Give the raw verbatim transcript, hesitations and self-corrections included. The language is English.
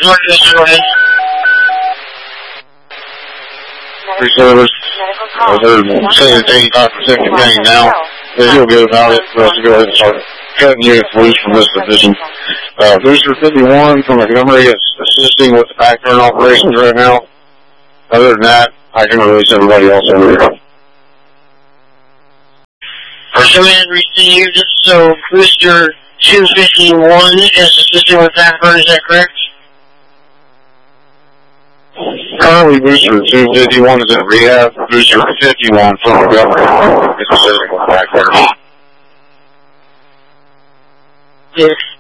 Free service. Uh, they're saying it's eighty-five percent contained now. They feel good about it for us to go ahead and start cutting units loose from this position. Uh, Booster fifty-one from Montgomery is assisting with the back turn operations right now. Other than that, I can release everybody else over here. Command received, so Booster two fifty-one is assisting with back burn, is that correct? Currently, Booster two fifty-one is in rehab. Booster fifty-one from Montgomery is assisting with back burn. Yes.